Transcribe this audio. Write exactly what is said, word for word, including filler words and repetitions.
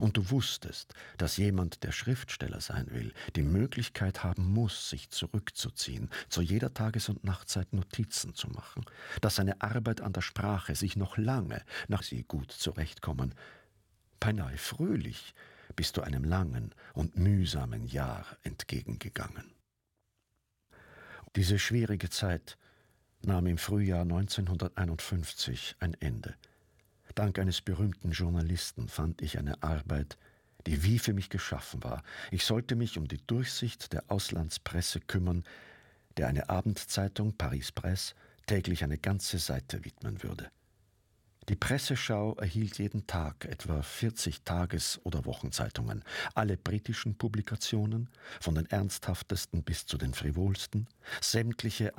und du wusstest, dass jemand, der Schriftsteller sein will, die Möglichkeit haben muss, sich zurückzuziehen, zu jeder Tages- und Nachtzeit Notizen zu machen, dass seine Arbeit an der Sprache sich noch lange nach sie gut zurechtkommen, beinahe fröhlich bist du einem langen und mühsamen Jahr entgegengegangen. Diese schwierige Zeit nahm im Frühjahr neunzehnhunderteinundfünfzig ein Ende. Dank eines berühmten Journalisten fand ich eine Arbeit, die wie für mich geschaffen war. Ich sollte mich um die Durchsicht der Auslandspresse kümmern, der eine Abendzeitung, Paris Presse, täglich eine ganze Seite widmen würde. Die Presseschau erhielt jeden Tag etwa vierzig Tages- oder Wochenzeitungen, alle britischen Publikationen, von den ernsthaftesten bis zu den frivolsten, sämtliche